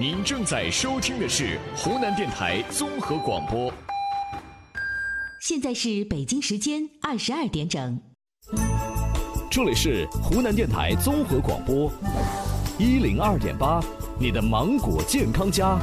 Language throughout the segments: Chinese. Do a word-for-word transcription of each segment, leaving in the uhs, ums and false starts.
您正在收听的是湖南电台综合广播。 现在是北京时间二十二点整。 这里是湖南电台综合广播一零二点八，你的芒果健康家。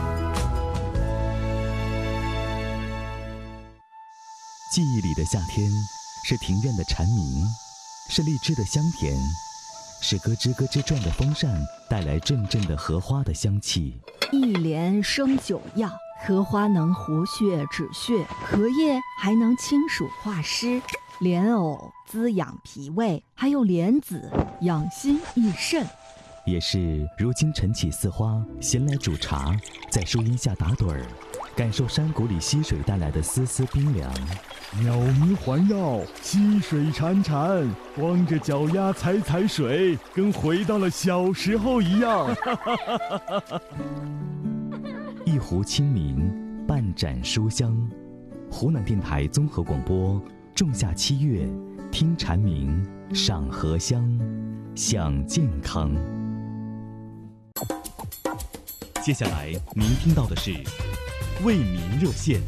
记忆里的夏天，是庭院的蝉鸣，是荔枝的香甜，是咯吱咯吱转的风扇带来阵阵的荷花的香气。 一莲生九药，荷花能活血止血，荷叶还能清暑化湿，莲藕滋养脾胃，还有莲子养心益肾。 也是如今晨起似花，闲来煮茶，在树荫下打盹儿，感受山谷里溪水带来的丝丝冰凉。 鸟鸣环绕，溪水潺潺，光着脚丫踩踩水，跟回到了小时候一样。 一壶清明，半盏书香。湖南电台综合广播，仲夏七月，听蝉鸣，赏荷香，享健康。接下来您听到的是为民热线。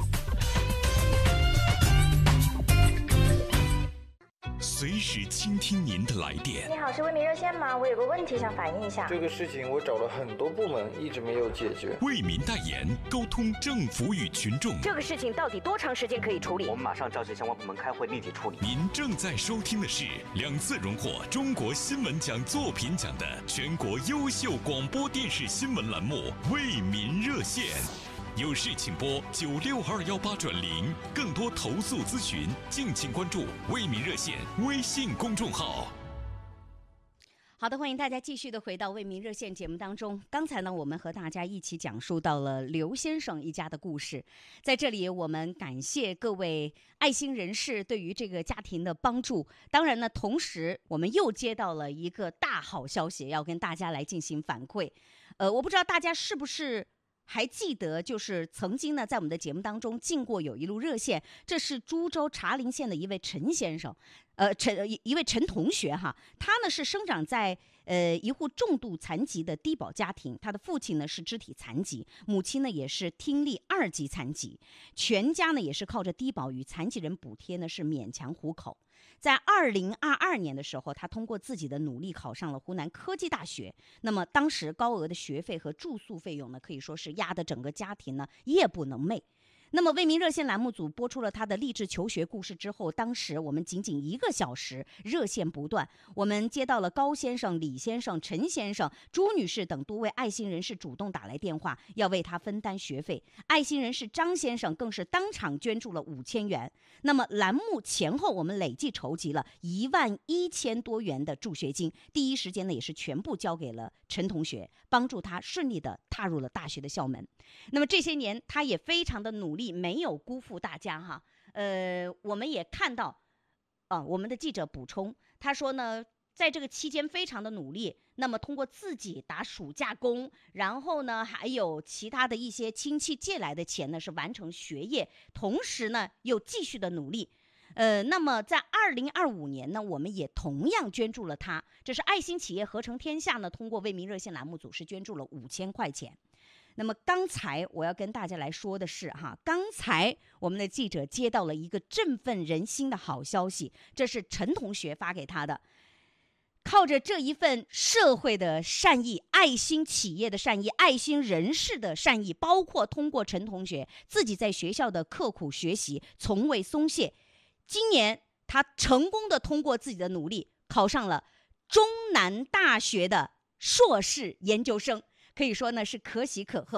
随时倾听您的来电。 你好，是为民热线吗？我有个问题想反映一下。 这个事情我找了很多部门，一直没有解决。 为民代言，沟通政府与群众。 这个事情到底多长时间可以处理？ 我们马上召集相关部门开会，立即处理。 您正在收听的是两次荣获中国新闻奖作品奖的全国优秀广播电视新闻栏目《为民热线》。有事请拨九六二幺八转零，更多投诉咨询，敬请关注为民热线微信公众号。 好的，欢迎大家继续的回到为民热线节目当中。刚才呢，我们和大家一起讲述到了刘先生一家的故事。在这里，我们感谢各位爱心人士对于这个家庭的帮助。当然呢，同时我们又接到了一个大好消息，要跟大家来进行反馈。呃，我不知道大家是不是还记得，就是曾经呢，在我们的节目当中进过有一路热线，这是株洲茶陵县的一位陈先生，呃，陈一位陈同学哈，他呢是生长在呃一户重度残疾的低保家庭，他的父亲呢是肢体残疾，母亲呢也是听力二级残疾，全家呢也是靠着低保与残疾人补贴呢是勉强糊口。在二零二二年的时候，他通过自己的努力考上了湖南科技大学。那么当时高额的学费和住宿费用呢，可以说是压得整个家庭呢夜不能寐。那么为民热线栏目组播出了他的励志求学故事之后，当时我们仅仅一个小时，热线不断，我们接到了高先生、李先生、陈先生、朱女士等多位爱心人士主动打来电话，要为他分担学费。爱心人士张先生更是当场捐助了五千元。那么栏目前后我们累计筹集了一万一千多元的助学金，第一时间呢也是全部交给了陈同学，帮助他顺利的踏入了大学的校门。那么这些年他也非常的努力，没有辜负大家哈。呃，我们也看到，啊，我们的记者补充，他说呢，在这个期间非常的努力，那么通过自己打暑假工，然后呢还有其他的一些亲戚借来的钱呢是完成学业，同时呢又继续的努力。呃，那么在二零二五年呢，我们也同样捐助了他，这是爱心企业合成天下呢，通过为民热线栏目组是捐助了五千块钱。那么刚才我要跟大家来说的是哈，刚才我们的记者接到了一个振奋人心的好消息，这是陈同学发给他的。靠着这一份社会的善意、爱心企业的善意、爱心人士的善意，包括通过陈同学自己在学校的刻苦学习，从未松懈，今年他成功的通过自己的努力考上了中南大学的硕士研究生，可以说呢是可喜可贺。